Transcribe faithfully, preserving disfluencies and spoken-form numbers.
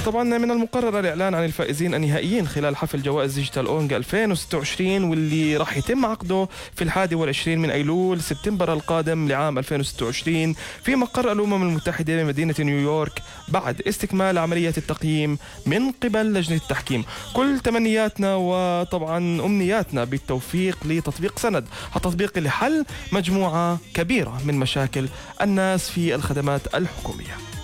طبعا من المقرر الإعلان عن الفائزين النهائيين خلال حفل جوائز ديجيتال أونجا ألفين وستة وعشرين، واللي راح يتم عقده في الحادي والعشرين من أيلول سبتمبر القادم لعام ألفين وستة وعشرين في مقر الأمم المتحدة بمدينة نيويورك، بعد استكمال عملية التقييم من قبل لجنة التحكيم. كل تمنياتنا وطبعا أمنياتنا بالتوفيق لتطبيق سند، التطبيق اللي حل مجموعة كبيرة من مشاكل الناس في الخدمات الحكومية.